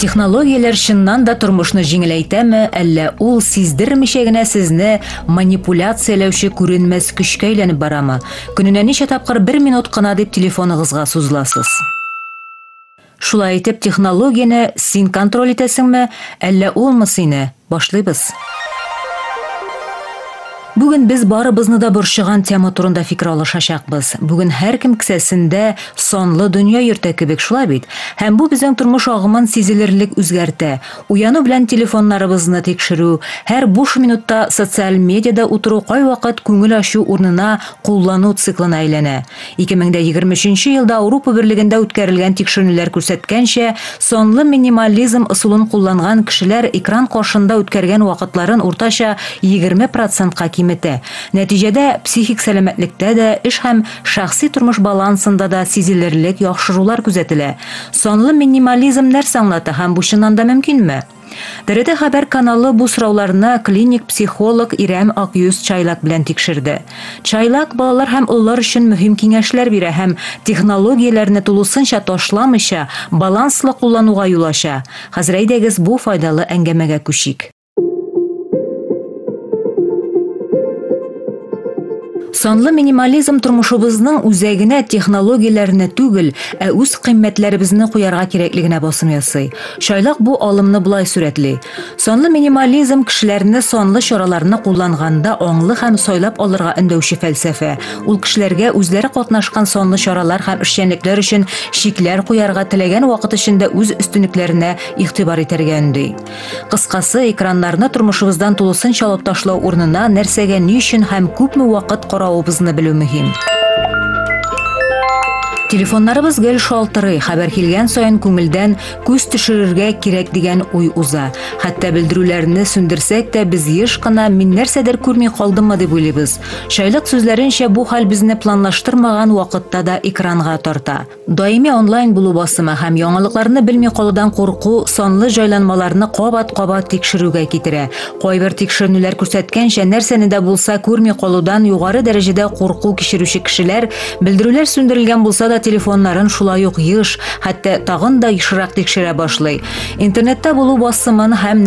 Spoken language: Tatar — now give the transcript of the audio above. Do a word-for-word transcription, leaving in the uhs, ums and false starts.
Технологияләр чыннан да тормышны җиңеләйтәме, әллә ул сиздермичә генә сезне манипуляцияләүче күренмәс көчкә әйләнеп барамы? Көненә ничә тапкыр бер минут кына дип телефоныгызга сузыласыз? Шулай итеп, технологияне син контроль итәсеңме, әллә улмы сине? Башлыйбыз. Бүген без барыбызны да борчыган тема турында фикер алышачакбыз. Бүген һәркем кесәсендә сонлы дөнья йөртә кебек, шулай бит. Һәм бу безнең тормыш агымын сизелерлек үзгәртә. Уяну белән телефоннарыбызны тикшерү, һәр буш минутта социаль медиада утыру кайвакыт күңел ачу урынына куллану циклына әйләнә. ике мең егерме өченче елда Авропа Берлегендә үткәрелгән тикшерүләр күрсәткәнчә, сонлы минимализм ысулын кулланган кешеләр экран каршында үткәргән вакытларын уртача егерме процентка киметә. Нәтиҗәдә психик сәламәтлектә дә, эш һәм шәхси тормыш балансында да сизелерлек яхшырулар күзәтелә. Сонлы минимализм нәрсә аңлата һәм бу чыннан да мөмкинме? ТРТ хәбәр каналы бу сорауларны клиник психолог Ирәм Акъюз Чайлак белән тикшерде. Чайлак балалар һәм уллар өчен мөһим киңәшләр бирә һәм технологияләрне тулысынча ташламыйча, баланслы куллануга юл ача. Хәзер әйдәгез бу файдалы әңгәмәгә күчик. Сонлы минимализм тормышыбызның үзәгенә технологияләрне түгел, ә үз кыйммәтләребезне куярга кирәклегенә басым ясый. Чайлак бу алымны булай сүрәтли. Сонлы минимализм кешеләрне сонлы чараларны кулланганда аңлы һәм сайлап алырга өндәүче фәлсәфә. Ул кешеләргә үзләре катнашкан сонлы чаралар һәм эшчәнлекләр өчен шикләр куярга теләгән вакыт эчендә үз өстенлекләренә игътибар итәргә өнди. Кыскасы, экраннарны тормышыбыздан тулысынча алып ташлау урынына нәрсәгә ни өчен һәм күпме вакыт каравыбызны белү мөһим. Телефоннарыбыз гел шалтырый, хәбәр килгән саен күңелдән күз төшерергә кирәк дигән уй уза. Хәтта белдерүләрне сүндерсәк тә без еш кына мин нәрсәдер күрми калдыммы дип уйлыйбыз. Шайлык сүзләренчә, бу хәл безне планлаштырмаган вакытта да экранга тарта. Даими онлайн булу басымы һәм яңалыкларны белми калудан курку сонлы җайланмаларны кабат-кабат тикшерүгә китерә. Кайбер тикшерүләр күрсәткәнчә, нәрсәне дә булса күрми калудан югары дәрәҗәдә курку кичерүче кешеләр белдерүләр сүндерелгән булса да телефоннарын шулай ук еш, хәтта тагын да ешрак тикшерә башлый. Интернетта булу басымын һәм